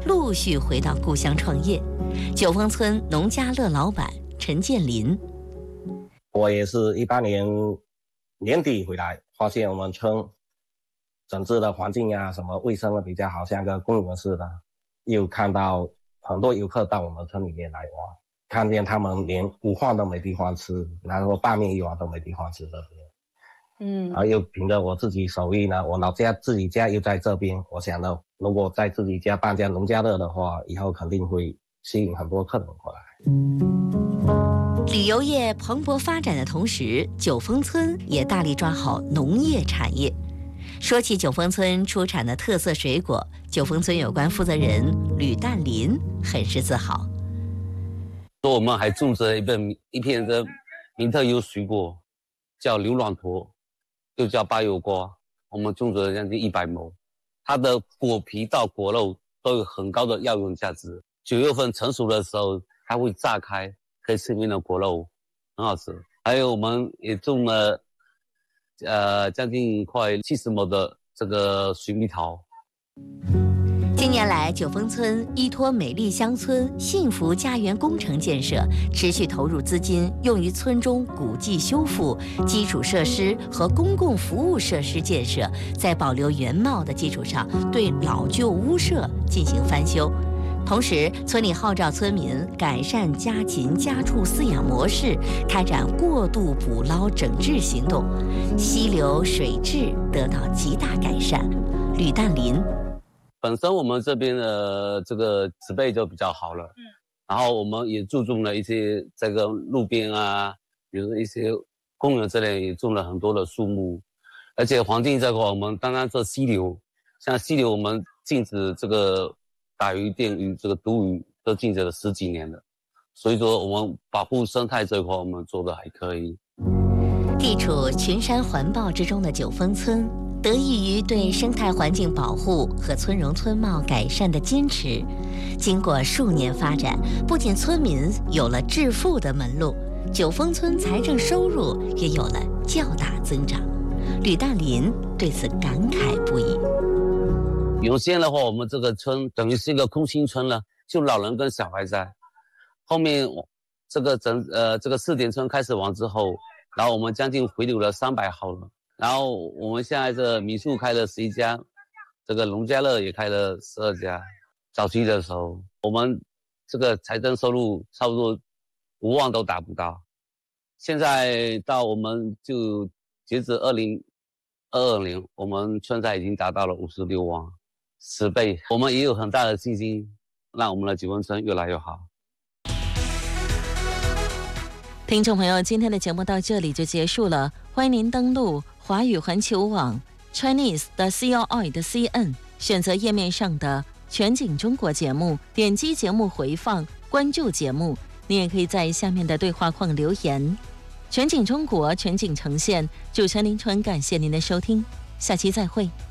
陆续回到故乡创业。九峰村农家乐老板陈建林， 我也是18年年底回来，发现我们村整治的环境啊，什么卫生的比较好，像个公园似的。又看到很多游客到我们村里面来玩，看见他们连午饭都没地方吃，然后拌面一碗都没地方吃的。然后又凭着我自己手艺呢，我老家自己家又在这边，我想呢，如果在自己家办家农家乐的话，以后肯定会吸引很多客人过来。 旅游业蓬勃发展的同时，九峰村也大力抓好农业产业。说起九峰村出产的特色水果，九峰村有关负责人吕淡林很是自豪。 我们还种植一片的名特优水果，叫牛卵驼，又叫巴油瓜。我们种植了将近100亩，它的果皮到果肉都有很高的药用价值。9月份成熟的时候，它会炸开，可以吃里面的果肉，很好吃。还有我们也种了将近快70亩的这个水蜜桃。 近年来，九峰村依托美丽乡村幸福家园工程建设，持续投入资金用于村中古迹修复、基础设施和公共服务设施建设，在保留原貌的基础上，对老旧屋舍进行翻修。同时，村里号召村民改善家禽家畜饲养模式，开展过度捕捞整治行动，溪流水质得到极大改善。吕淡林。 本身我们这边的这个植被就比较好了，然后我们也注重了一些这个路边啊，比如说一些公园这类也种了很多的树木，而且环境这块我们刚刚做溪流，像溪流我们禁止这个打鱼、电鱼、这个毒鱼都禁止了10几年了，所以说我们保护生态这块我们做的还可以。 地处群山环抱之中的九峰村，得益于对生态环境保护和村容村貌改善的坚持，经过数年发展，不仅村民有了致富的门路，九峰村财政收入也有了较大增长。吕淡林对此感慨不已。 原先的话，我们这个村等于是一个空心村了，就老人跟小孩在。后面这个4点村开始完之后，然后我们将近回流了300号了。然后我们现在这民宿开了11家，这个农家乐也开了12家。早期的时候，我们这个财政收入差不多5万都达不到。现在到我们就截止2022年，我们村财已经达到了56万，10倍。我们也有很大的信心，让我们的九峰村越来越好。 听众朋友，今天的节目到这里就结束了，欢迎您登录华语环球网 Chinese.CRI.CN， 选择页面上的全景中国节目，点击节目回放，关注节目。你也可以在下面的对话框留言。全景中国，全景呈现，主持人林纯，感谢您的收听，下期再会。